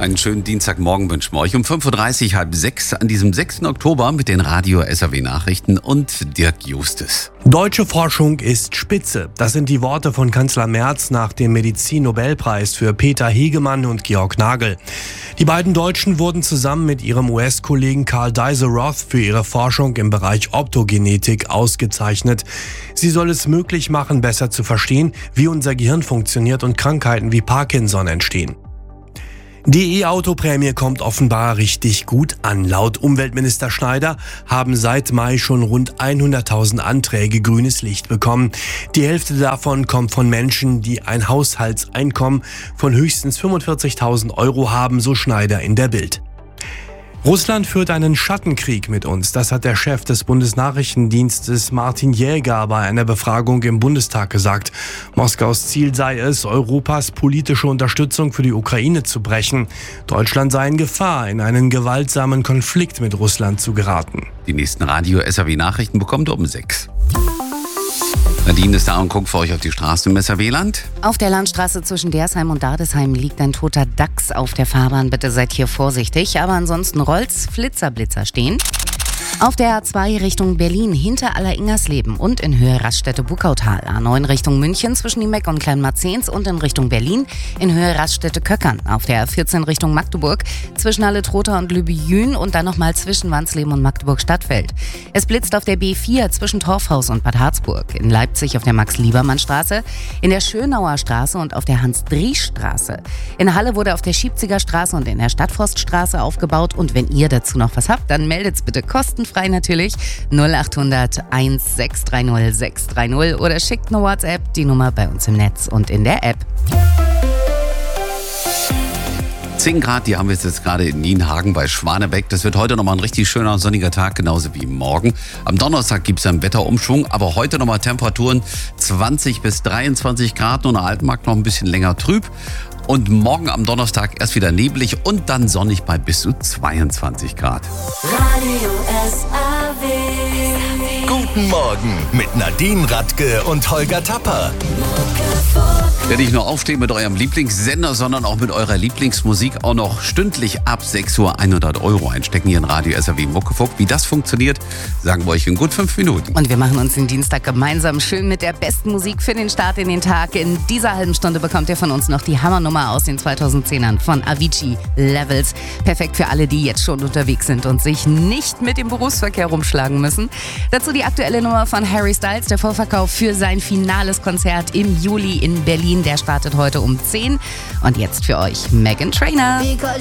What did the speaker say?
Einen schönen Dienstagmorgen wünschen wir euch um 5.30 Uhr, halb 6 an diesem 6. Oktober mit den Radio-SAW-Nachrichten und Dirk Justus. Deutsche Forschung ist spitze. Das sind die Worte von Kanzler Merz nach dem Medizin-Nobelpreis für Peter Hegemann und Georg Nagel. Die beiden Deutschen wurden zusammen mit ihrem US-Kollegen Karl Deiseroth für ihre Forschung im Bereich Optogenetik ausgezeichnet. Sie soll es möglich machen, besser zu verstehen, wie unser Gehirn funktioniert und Krankheiten wie Parkinson entstehen. Die E-Auto-Prämie kommt offenbar richtig gut an. Laut Umweltminister Schneider haben seit Mai schon rund 100.000 Anträge grünes Licht bekommen. Die Hälfte davon kommt von Menschen, die ein Haushaltseinkommen von höchstens 45.000 Euro haben, so Schneider in der Bild. Russland führt einen Schattenkrieg mit uns. Das hat der Chef des Bundesnachrichtendienstes Martin Jäger bei einer Befragung im Bundestag gesagt. Moskaus Ziel sei es, Europas politische Unterstützung für die Ukraine zu brechen. Deutschland sei in Gefahr, in einen gewaltsamen Konflikt mit Russland zu geraten. Die nächsten Radio-SAW-Nachrichten bekommt ihr um 6. Nadine ist da und guckt für euch auf die Straßen im SAW-Land. Auf der Landstraße zwischen Dersheim und Dardesheim liegt ein toter Dachs auf der Fahrbahn. Bitte seid hier vorsichtig. Aber ansonsten rollt's, Blitzer stehen. Auf der A2 Richtung Berlin hinter Alleringersleben und in Höhe Raststätte-Buckautal. A9 Richtung München zwischen Niemeck und Kleinmarzens und in Richtung Berlin in Höhe Raststätte-Köckern. Auf der A14 Richtung Magdeburg zwischen Halle-Trotha und Lübejün und dann nochmal zwischen Wansleben und Magdeburg-Stadtfeld. Es blitzt auf der B4 zwischen Torfhaus und Bad Harzburg. In Leipzig auf der Max-Liebermann-Straße, in der Schönauer Straße und auf der Hans-Driesch-Straße. In Halle wurde auf der Schiebziger Straße und in der Stadtforststraße aufgebaut. Und wenn ihr dazu noch was habt, dann meldet's bitte kostenfrei natürlich 0800 1630 630 oder schickt eine WhatsApp, die Nummer bei uns im Netz und in der App. 10 Grad, die haben wir jetzt gerade in Nienhagen bei Schwanebeck. Das wird heute nochmal ein richtig schöner sonniger Tag, genauso wie morgen. Am Donnerstag gibt es einen Wetterumschwung, aber heute nochmal Temperaturen 20 bis 23 Grad, nur in der Altmark noch ein bisschen länger trüb. Und morgen am Donnerstag erst wieder neblig und dann sonnig bei bis zu 22 Grad. Radio SAW. Guten Morgen mit Nadine Radke und Holger Tapper. Ja, nicht nur aufstehen mit eurem Lieblingssender, sondern auch mit eurer Lieblingsmusik auch noch stündlich ab 6 Uhr 100 Euro einstecken hier in Radio SAW Muckefuck. Wie das funktioniert, sagen wir euch in gut 5 Minuten. Und wir machen uns den Dienstag gemeinsam schön mit der besten Musik für den Start in den Tag. In dieser halben Stunde bekommt ihr von uns noch die Hammernummer aus den 2010ern von Avicii, Levels. Perfekt für alle, die jetzt schon unterwegs sind und sich nicht mit dem Berufsverkehr rumschlagen müssen. Dazu die aktuelle Nummer von Harry Styles, der Vorverkauf für sein finales Konzert im Juli in Berlin. Der startet heute um 10. Und jetzt für euch Meghan Trainor. Because